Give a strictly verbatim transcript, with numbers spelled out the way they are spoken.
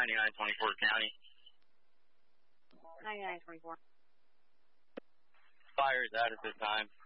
ninety-nine twenty-four County. ninety-nine twenty-four. Fire is out at this time.